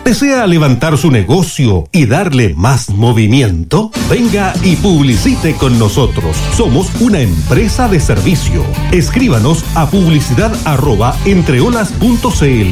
¿Desea levantar su negocio y darle más movimiento? Venga y publicite con nosotros. Somos una empresa de servicio. Escríbanos a publicidad@entreolas.cl